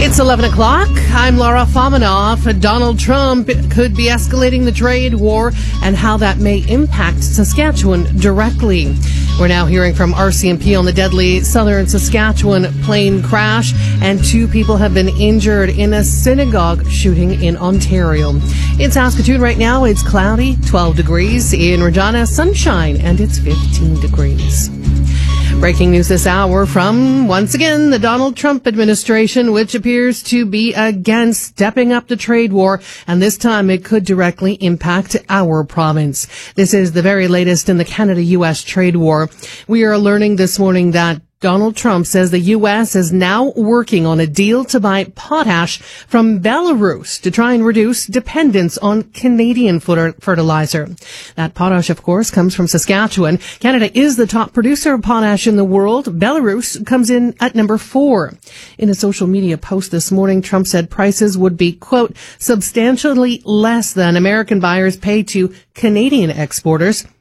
It's 11 o'clock. I'm Laura Fominov. Donald Trump could be escalating the trade war and how that may impact Saskatchewan directly. We're now hearing from RCMP on the deadly southern Saskatchewan plane crash, and 2 people have been injured in a synagogue shooting in Ontario. In Saskatoon right now, it's cloudy, 12 degrees. In Regina, sunshine, and it's 15 degrees. Breaking news this hour from, once again, the Donald Trump administration, which appears to be again stepping up the trade war, and this time it could directly impact our province. This is the very latest in the Canada-U.S. trade war. We are learning this morning that Donald Trump says the U.S. is now working on a deal to buy potash from Belarus to try and reduce dependence on Canadian fertilizer. That potash, of course, comes from Saskatchewan. Canada is the top producer of potash in the world. Belarus comes in at number 4. In a social media post this morning, Trump said prices would be, quote, substantially less than American buyers pay to Canadian exporters.